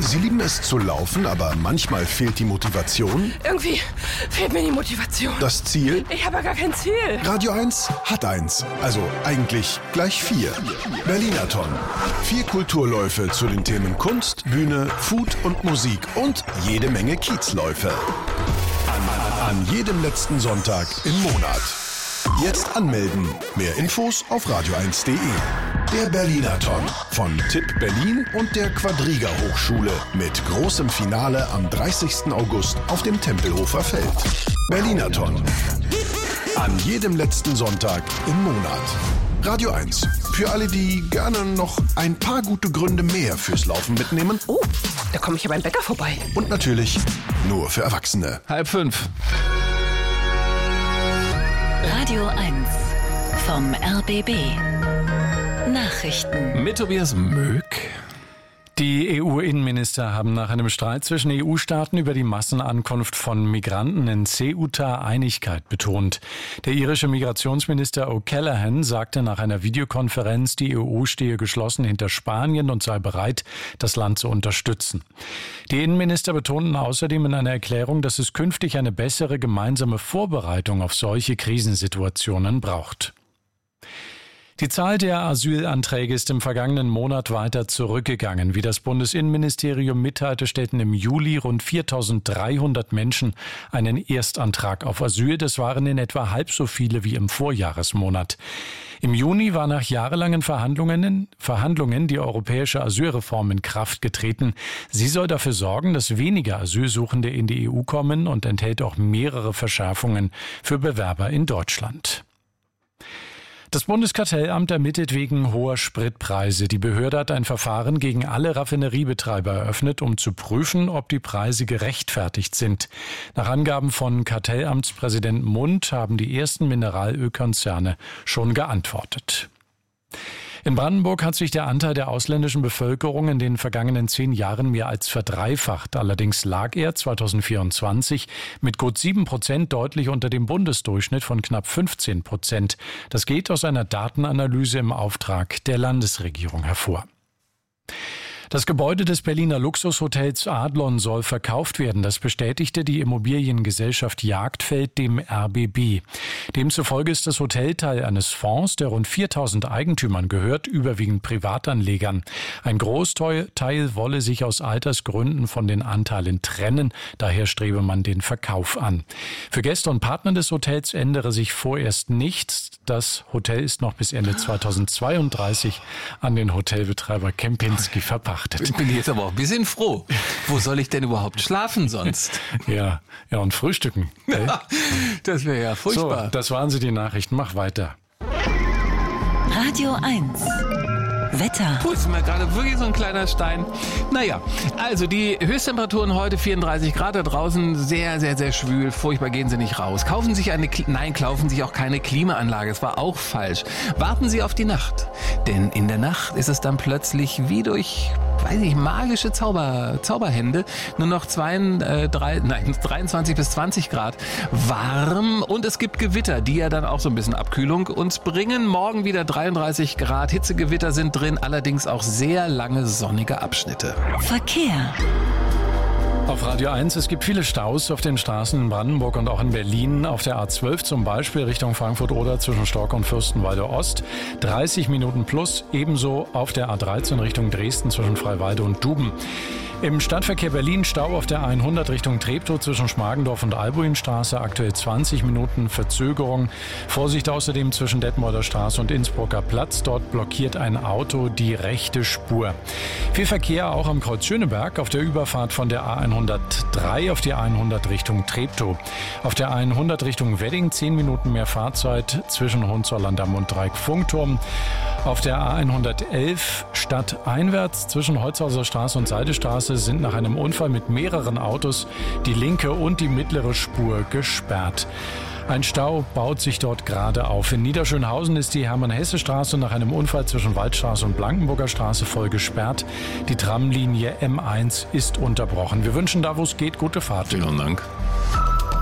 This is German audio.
Sie lieben es zu laufen, aber manchmal fehlt die Motivation? Irgendwie fehlt mir die Motivation. Das Ziel? Ich habe ja gar kein Ziel. Radio 1 hat eins. Also eigentlich gleich 4. Berlinathon. 4 Kulturläufe zu den Themen Kunst, Bühne, Food und Musik und jede Menge Kiezläufe. An jedem letzten Sonntag im Monat. Jetzt anmelden. Mehr Infos auf radio1.de. Der Berlinathon von TIP Berlin und der Quadriga Hochschule mit großem Finale am 30. August auf dem Tempelhofer Feld. Berlinathon. An jedem letzten Sonntag im Monat. Radio 1. Für alle, die gerne noch ein paar gute Gründe mehr fürs Laufen mitnehmen. Oh, da komme ich ja beim Bäcker vorbei. Und natürlich nur für Erwachsene. 4:30. Radio 1 vom RBB. Nachrichten. Mit Tobias Möck. Die EU-Innenminister haben nach einem Streit zwischen EU-Staaten über die Massenankunft von Migranten in Ceuta Einigkeit betont. Der irische Migrationsminister O'Callaghan sagte nach einer Videokonferenz, die EU stehe geschlossen hinter Spanien und sei bereit, das Land zu unterstützen. Die Innenminister betonten außerdem in einer Erklärung, dass es künftig eine bessere gemeinsame Vorbereitung auf solche Krisensituationen braucht. Die Zahl der Asylanträge ist im vergangenen Monat weiter zurückgegangen. Wie das Bundesinnenministerium mitteilte, stellten im Juli rund 4.300 Menschen einen Erstantrag auf Asyl. Das waren in etwa halb so viele wie im Vorjahresmonat. Im Juni war nach jahrelangen Verhandlungen die europäische Asylreform in Kraft getreten. Sie soll dafür sorgen, dass weniger Asylsuchende in die EU kommen und enthält auch mehrere Verschärfungen für Bewerber in Deutschland. Das Bundeskartellamt ermittelt wegen hoher Spritpreise. Die Behörde hat ein Verfahren gegen alle Raffineriebetreiber eröffnet, um zu prüfen, ob die Preise gerechtfertigt sind. Nach Angaben von Kartellamtspräsident Mund haben die ersten Mineralölkonzerne schon geantwortet. In Brandenburg hat sich der Anteil der ausländischen Bevölkerung in den vergangenen 10 Jahren mehr als verdreifacht. Allerdings lag er 2024 mit gut 7% deutlich unter dem Bundesdurchschnitt von knapp 15%. Das geht aus einer Datenanalyse im Auftrag der Landesregierung hervor. Das Gebäude des Berliner Luxushotels Adlon soll verkauft werden. Das bestätigte die Immobiliengesellschaft Jagdfeld dem RBB. Demzufolge ist das Hotel Teil eines Fonds, der rund 4.000 Eigentümern gehört, überwiegend Privatanlegern. Ein Großteil wolle sich aus Altersgründen von den Anteilen trennen. Daher strebe man den Verkauf an. Für Gäste und Partner des Hotels ändere sich vorerst nichts. Das Hotel ist noch bis Ende 2032 an den Hotelbetreiber Kempinski verpachtet. Ich bin jetzt aber auch ein bisschen froh. Wo soll ich denn überhaupt schlafen sonst? Ja, und frühstücken. Das wäre ja furchtbar. So, das waren sie, die Nachrichten. Mach weiter. Radio 1. Wetter. Puh, ist mir gerade wirklich so ein kleiner Stein. Naja, also die Höchsttemperaturen heute 34 Grad da draußen, sehr, sehr, sehr schwül. Furchtbar, gehen Sie nicht raus. Kaufen sich auch keine Klimaanlage. Es war auch falsch. Warten Sie auf die Nacht. Denn in der Nacht ist es dann plötzlich wie durch, magische Zauberhände nur noch 23 bis 20 Grad warm. Und es gibt Gewitter, die ja dann auch so ein bisschen Abkühlung uns bringen. Morgen wieder 33 Grad. Hitzegewitter sind drin, allerdings auch sehr lange sonnige Abschnitte. Verkehr. Auf Radio 1, es gibt viele Staus auf den Straßen in Brandenburg und auch in Berlin. Auf der A12 zum Beispiel Richtung Frankfurt-Oder zwischen Stork und Fürstenwalde Ost. 30 Minuten plus, ebenso auf der A13 Richtung Dresden zwischen Freiwalde und Duben. Im Stadtverkehr Berlin Stau auf der A100 Richtung Treptow zwischen Schmargendorf und Albuinstraße, aktuell 20 Minuten Verzögerung. Vorsicht außerdem zwischen Detmolder Straße und Innsbrucker Platz. Dort blockiert ein Auto die rechte Spur. Viel Verkehr auch am Kreuz Schöneberg auf der Überfahrt von der A103 auf die A100 Richtung Treptow. Auf der A100 Richtung Wedding 10 Minuten mehr Fahrzeit zwischen Hohenzollern-Damm und Dreieck-Funkturm. Auf der A111 stadteinwärts zwischen Holzhauser Straße und Seidestraße sind nach einem Unfall mit mehreren Autos die linke und die mittlere Spur gesperrt. Ein Stau baut sich dort gerade auf. In Niederschönhausen ist die Hermann-Hesse-Straße nach einem Unfall zwischen Waldstraße und Blankenburger Straße voll gesperrt. Die Tramlinie M1 ist unterbrochen. Wir wünschen da, wo es geht, gute Fahrt. Vielen Dank.